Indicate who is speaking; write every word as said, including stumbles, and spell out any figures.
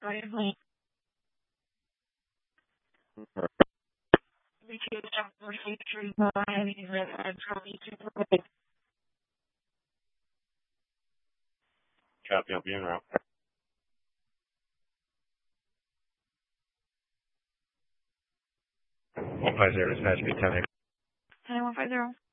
Speaker 1: Right. We choose to proceed through the line and probably to provide.
Speaker 2: Copy, I'll be en route. one five zero, dispatch, be ten.
Speaker 1: one five zero.